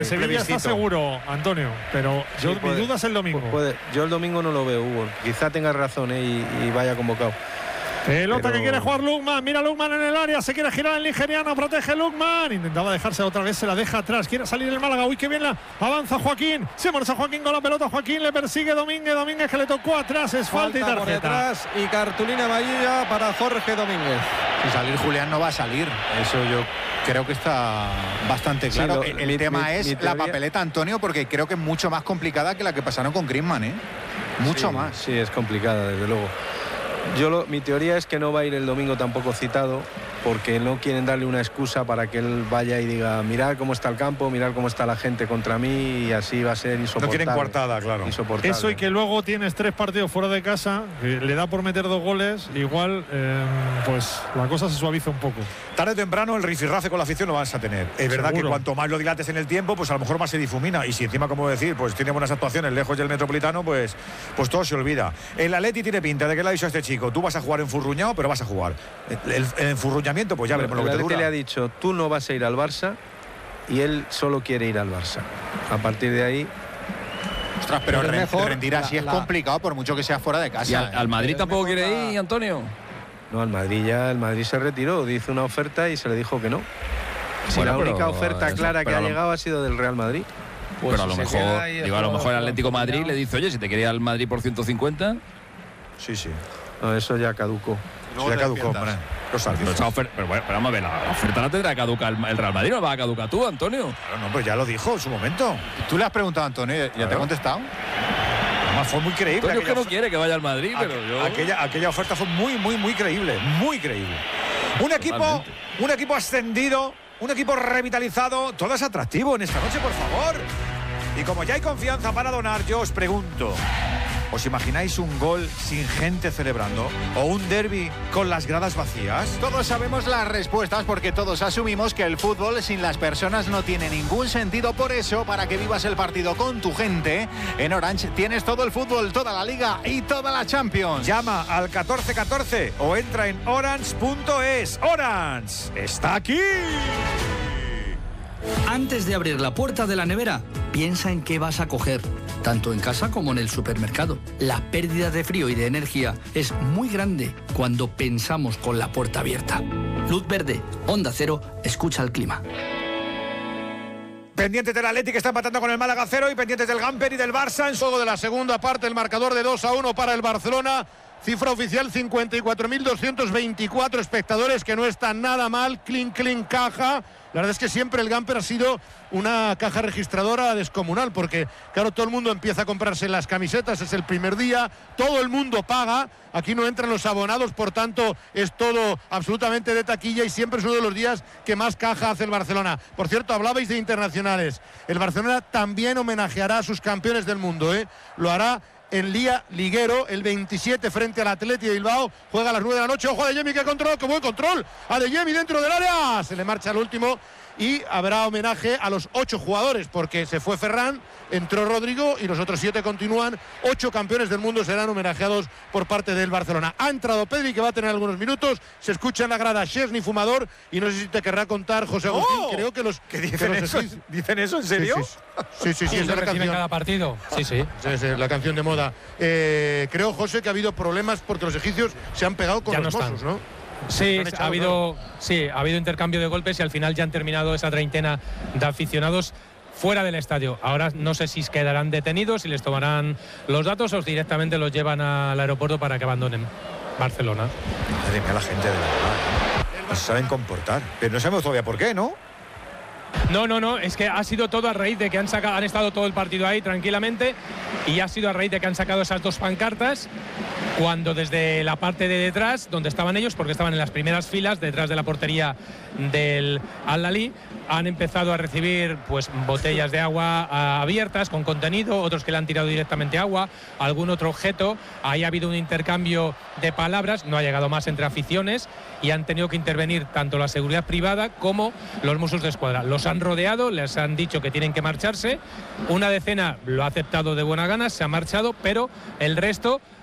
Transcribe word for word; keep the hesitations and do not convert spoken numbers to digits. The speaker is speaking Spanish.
Sevilla está seguro, Antonio, pero yo, sí, puede, mi duda es el domingo. Puede, yo el domingo no lo veo, Hugo. Quizá tenga razón, ¿eh? y, y vaya convocado. Pelota pero... que quiere jugar Lukman, mira Lukman en el área, se quiere girar el nigeriano, protege Lukman, intentaba dejarse otra vez, se la deja atrás, quiere salir el Málaga, uy que bien la avanza Joaquín, se marcha Joaquín con la pelota, Joaquín le persigue Domínguez, Domínguez que le tocó atrás, es falta, falta y tarjeta. Por detrás y cartulina amarilla para Jorge Domínguez. Si salir Julián no va a salir, eso yo creo que está bastante claro. Sí, lo, el el mi, tema mi, es mi la papeleta, Antonio, porque creo que es mucho más complicada que la que pasaron con Griezmann, ¿eh? Mucho sí, más. Sí, es complicada, desde luego. Yo lo, mi teoría es que no va a ir el domingo tampoco citado, porque no quieren darle una excusa para que él vaya y diga mirad cómo está el campo, mirad cómo está la gente contra mí, y así va a ser insoportable. No quieren coartada, claro. Insoportable. Eso y que luego tienes tres partidos fuera de casa, que le da por meter dos goles, igual eh, pues la cosa se suaviza un poco. Tarde o temprano el rifirrafe con la afición lo vas a tener. Es verdad Seguro. que cuanto más lo dilates en el tiempo, pues a lo mejor más se difumina, y si encima, como decir, pues tiene buenas actuaciones lejos del Metropolitano, pues, pues todo se olvida. El Atleti tiene pinta de que le ha dicho a este chico, tú vas a jugar enfurruñado, pero vas a jugar. El, el, el enfurruñamiento, pues ya veremos lo que te dura. Le ha dicho, tú no vas a ir al Barça, y él solo quiere ir al Barça. A partir de ahí... Ostras, pero, pero mejor, rendir así la, es la... complicado, por mucho que sea fuera de casa. ¿Y al, al Madrid tampoco quiere la... ir, Antonio? No, al Madrid ya, el Madrid se retiró, hizo una oferta y se le dijo que no. Si bueno, la única pero, oferta eso, clara que ha lo... llegado ha sido del Real Madrid. Pues pero a lo mejor, digo, a lo mejor el Atlético Madrid le dice, oye, si te quería al Madrid por ciento cincuenta. Sí, sí. No, eso ya caducó. No ya caducó, hombre. Los pero, ofer- pero bueno, pero vamos a ver, la oferta la tendrá que caducar el Real Madrid, no va a caducar tú, Antonio. Claro, no, pues ya lo dijo en su momento. Tú le has preguntado a Antonio, ¿ya claro. te ha contestado? Además fue muy creíble. Antonio es que no quiere que vaya al Madrid, pero yo... Aquella, aquella oferta fue muy, muy, muy creíble, muy creíble. Un equipo, Totalmente. un equipo ascendido, un equipo revitalizado, todo es atractivo en esta noche, por favor. Y como ya hay confianza para donar, yo os pregunto, ¿os imagináis un gol sin gente celebrando? ¿O un derbi con las gradas vacías? Todos sabemos las respuestas porque todos asumimos que el fútbol sin las personas no tiene ningún sentido. Por eso, para que vivas el partido con tu gente, en Orange tienes todo el fútbol, toda la Liga y toda la Champions. Llama al catorce catorce o entra en orange punto es. Orange está aquí. Antes de abrir la puerta de la nevera, piensa en qué vas a coger, tanto en casa como en el supermercado. La pérdida de frío y de energía es muy grande cuando pensamos con la puerta abierta. Luz verde, Onda Cero, escucha el clima. Pendientes del Atleti que está empatando con el Málaga cero y pendientes del Gamper y del Barça. En juego de la segunda parte, el marcador de dos a uno para el Barcelona. Cifra oficial cincuenta y cuatro mil doscientos veinticuatro espectadores, que no está nada mal. Clean, clean, caja. La verdad es que siempre el Gamper ha sido una caja registradora descomunal, porque claro, todo el mundo empieza a comprarse las camisetas, es el primer día, todo el mundo paga, aquí no entran los abonados, por tanto es todo absolutamente de taquilla y siempre es uno de los días que más caja hace el Barcelona. Por cierto, hablabais de internacionales, el Barcelona también homenajeará a sus campeones del mundo, ¿eh? Lo hará en Lía Liguero, el veintisiete frente al Atleti de Bilbao, juega a las nueve de la noche. Ojo a Adeyemi, que control, que buen control, Adeyemi dentro del área, se le marcha el último y habrá homenaje a los ocho jugadores, porque se fue Ferran, entró Rodrigo y los otros siete continúan. Ocho campeones del mundo serán homenajeados por parte del Barcelona. Ha entrado Pedri, que va a tener algunos minutos, se escucha en la grada Chesney Fumador, y no sé si te querrá contar José Agustín, ¡Oh! creo que los... ¿Qué dicen, que eso? los... ¿Dicen eso en serio? Sí, sí, sí, sí, sí, es la canción. Cada partido. Sí, sí. Sí, sí, la canción de moda. Eh, creo, José, que ha habido problemas porque los egipcios se han pegado con ya los no Mossos, ¿no? Sí, ha habido, sí, ha habido intercambio de golpes y al final ya han terminado esa treintena de aficionados fuera del estadio. Ahora no sé si quedarán detenidos, si les tomarán los datos o directamente los llevan al aeropuerto para que abandonen Barcelona. Madre mía, la gente de verdad no se saben comportar, pero no sabemos todavía por qué, ¿no? No, no, no, es que ha sido todo a raíz de que han sacado, han estado todo el partido ahí tranquilamente, y ha sido a raíz de que han sacado esas dos pancartas, cuando desde la parte de detrás, donde estaban ellos, porque estaban en las primeras filas, detrás de la portería del Al-Ahly, han empezado a recibir pues botellas de agua a, abiertas con contenido, otros que le han tirado directamente agua, algún otro objeto. Ahí ha habido un intercambio de palabras, no ha llegado más entre aficiones, y han tenido que intervenir tanto la seguridad privada como los Mossos de Escuadra. Los han rodeado, les han dicho que tienen que marcharse. Una decena lo ha aceptado de buena gana, se ha marchado, pero el resto